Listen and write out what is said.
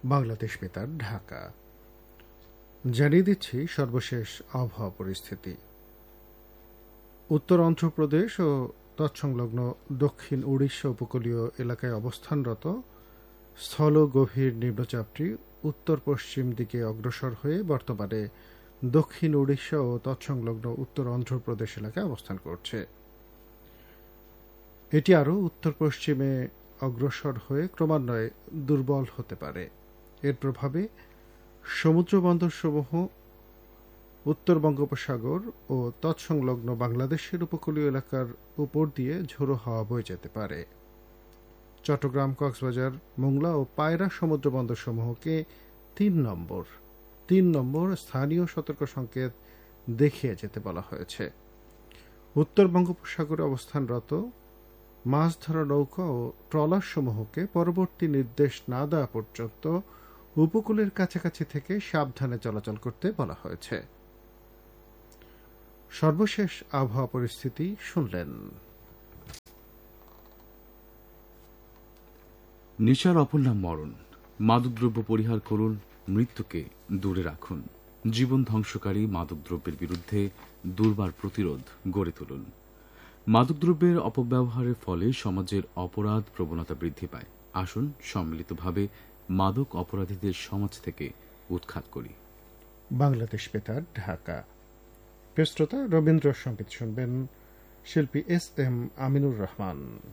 বাংলাদেশ বেতার, ঢাকা। জানিয়ে দিচ্ছি সর্বশেষ আবহাওয়া পরিস্থিতি। উত্তর অন্ধ্রপ্রদেশ ও তৎসংলগ্ন দক্ষিণ উড়িষ্যা উপকূলীয় এলাকায় অবস্থানরত স্থল গভীর নিম্নচাপটি উত্তর পশ্চিম দিকে অগ্রসর হয়ে বর্তমানে দক্ষিণ উড়িষ্যা ও তৎসংলগ্ন উত্তর অন্ধ্রপ্রদেশ এলাকায় অবস্থান করছে। এটি আরও উত্তর পশ্চিমে অগ্রসর হয়ে ক্রমান্বয়ে দুর্বল হতে পারে। এর প্রভাবে সমুদ্র বন্দরসমূহ উত্তর বঙ্গোপসাগর ও তৎসংলগ্ন বাংলাদেশের উপকূলীয় এলাকার উপর দিয়ে ঝোড়ো হাওয়া বয়ে যেতে পারে। চট্টগ্রাম, কক্সবাজার, মোংলা ও পায়রা সমুদ্র বন্দরসমূহকে ৩ নম্বর স্থানীয় সতর্ক সংকেত দেখিয়ে যেতে বলা হয়েছে। উত্তর বঙ্গোপসাগরে অবস্থানরত মাছ ধরা নৌকা ও ট্রলারসমূহকে পরবর্তী নির্দেশ না দেওয়া পর্যন্ত উপকূলের কাছাকাছি থেকে সাবধানে চলাচল করতে বলা হয়েছে। সর্বশেষ আবহাওয়া পরিস্থিতি শুনলেন। নেশার অপর নাম মরণ। মাদকদ্রব্য পরিহার করুন, মৃত্যুকে দূরে রাখুন। জীবন ধ্বংসকারী মাদকদ্রব্যের বিরুদ্ধে দুর্বার প্রতিরোধ গড়ে তুলুন। মাদকদ্রব্যের অপব্যবহারের ফলে সমাজের অপরাধ প্রবণতা বৃদ্ধি পায়। আসুন সম্মিলিতভাবে মাদক অপরাধীদের সমাজ থেকে উৎখাত করি। বাংলাদেশ বেতার, ঢাকা। প্রিয় শ্রোতা, রবীন্দ্র সঙ্গীত শুনবেন। শিল্পী এস এম আমিনুর রহমান।